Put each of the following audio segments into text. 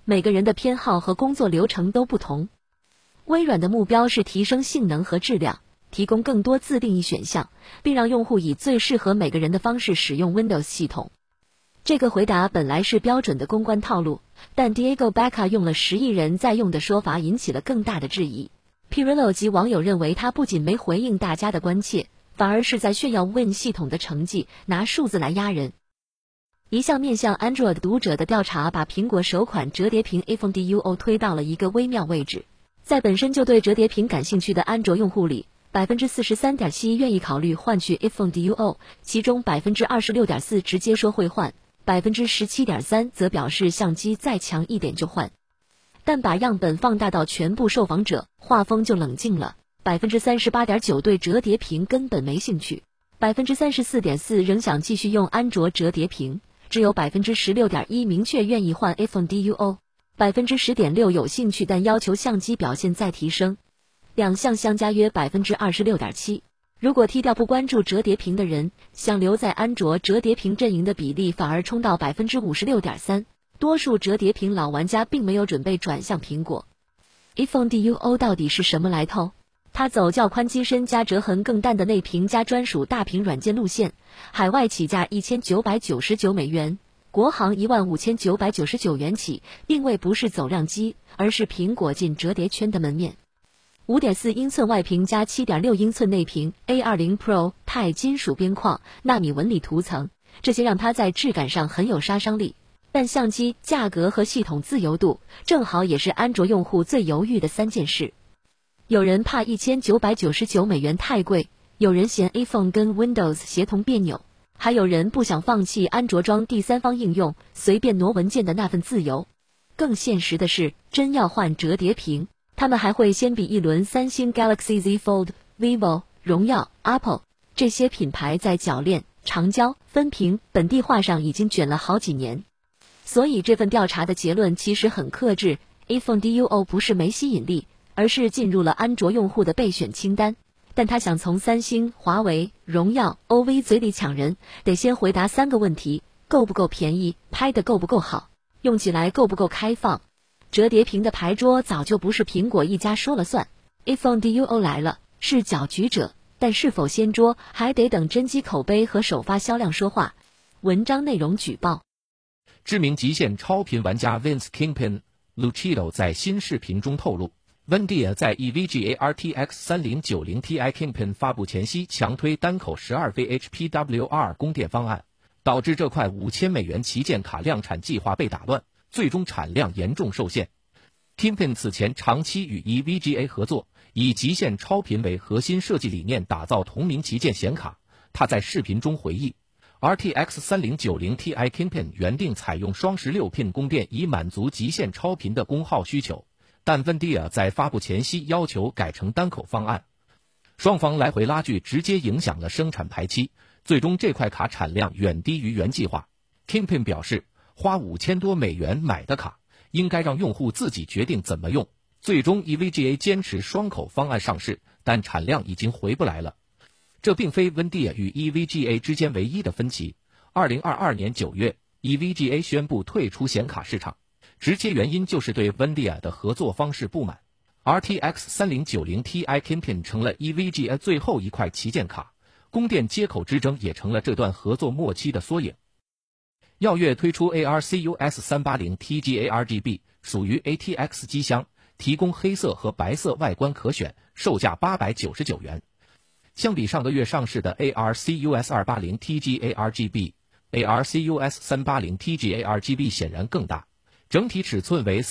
每个人的偏好和工作流程都不同。微软的目标是提升性能和质量，提供更多自定义选项，并让用户以最适合每个人的方式使用 Windows 系统。这个回答本来是标准的公关套路，但 Diego Baca 用了10亿人在用的说法引起了更大的质疑。Pirillo 及网友认为他不仅没回应大家的关切，反而是在炫耀 Win 系统的成绩，拿数字来压人。一项面向 Android 读者的调查把苹果首款折叠屏 iPhone Duo 推到了一个微妙位置。在本身就对折叠屏感兴趣的安卓用户里， 43.7% 愿意考虑换取 iPhone Duo， 其中 26.4% 直接说会换， 17.3% 则表示相机再强一点就换。但把样本放大到全部受访者，画风就冷静了。 38.9% 对折叠屏根本没兴趣， 34.4% 仍想继续用安卓折叠屏，只有 16.1% 明确愿意换 iPhone Duo， 10.6% 有兴趣但要求相机表现再提升，两项相加约 26.7%。 如果剔掉不关注折叠屏的人，想留在安卓折叠屏阵营的比例反而冲到 56.3%， 多数折叠屏老玩家并没有准备转向苹果。 iPhone Duo 到底是什么来头？它走较宽机身加折痕更淡的内屏加专属大屏软件路线，海外起价$1999，国行15999元起，定位不是走量机，而是苹果进折叠圈的门面。5.4英寸外屏加 7.6英寸内屏 A20 Pro 钛金属边框纳米纹理涂层，这些让它在质感上很有杀伤力。但相机、价格和系统自由度，正好也是安卓用户最犹豫的3件事。有人怕$1999太贵，有人嫌 iPhone 跟 Windows 协同别扭，还有人不想放弃安卓装第三方应用，随便挪文件的那份自由。更现实的是，真要换折叠屏，他们还会先比一轮三星 Galaxy Z Fold、vivo、荣耀、Apple 这些品牌在铰链、长焦、分屏、本地化上已经卷了好几年。所以这份调查的结论其实很克制， iPhone Duo 不是没吸引力，而是进入了安卓用户的备选清单。但他想从三星、华为、荣耀、OV 嘴里抢人，得先回答3个问题：够不够便宜，拍得够不够好，用起来够不够开放。折叠屏的牌桌早就不是苹果一家说了算， iPhone Duo 来了，是搅局者，但是否掀桌，还得等真机口碑和首发销量说话。文章内容举报。 知名极限超频玩家 Vince Kingpin Lucido 在新视频中透露，NVIDIA 在 EVGA RTX 3090 Ti Kingpin 发布前夕强推单口12V HPWR 供电方案，导致这块$5000旗舰卡量产计划被打乱，最终产量严重受限。Kingpin 此前长期与 EVGA 合作，以极限超频为核心设计理念打造同名旗舰显卡。他在视频中回忆，RTX 3090 Ti Kingpin 原定采用双16 pin 供电以满足极限超频的功耗需求，但 NVIDIA 在发布前夕要求改成单口方案，双方来回拉锯，直接影响了生产排期，最终这块卡产量远低于原计划。Kingpin 表示，花$5000多买的卡，应该让用户自己决定怎么用。最终 EVGA 坚持双口方案上市，但产量已经回不来了。这并非 NVIDIA 与 EVGA 之间唯一的分歧。2022年9月 ，EVGA 宣布退出显卡市场，直接原因就是对 NVIDIA 的合作方式不满。RTX 3090 Ti Kingpin 成了 EVGA 最后一块旗舰卡，供电接口之争也成了这段合作末期的缩影。耀月推出 ARCUS 380 TGA RGB， 属于 ATX 机箱，提供黑色和白色外观可选，售价$899。相比上个月上市的 ARCUS 280 TGA RGB，ARCUS 380 TGA RGB 显然更大，整体尺寸为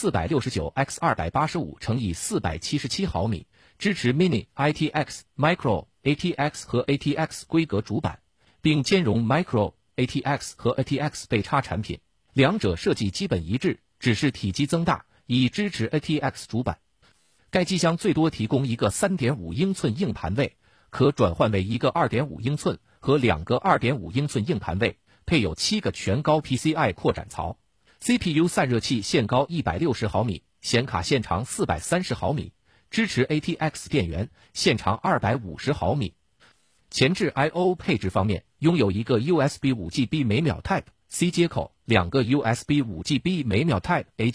469x285×477 毫米，支持 Mini、ITX、Micro、ATX 和 ATX 规格主板，并兼容 Micro、ATX 和 ATX 被插产品，两者设计基本一致，只是体积增大，以支持 ATX 主板。该机箱最多提供一个 3.5 英寸硬盘位，可转换为一个 2.5 英寸和2个 2.5 英寸硬盘位，配有7个全高 PCI 扩展槽。CPU 散热器限高160毫米，显卡线长430毫米，支持 ATX 电源，线长250毫米。前置 I/O 配置方面，拥有一个 USB 5GB 每秒 Type-C 接口，2个 USB 5GB 每秒 Type-A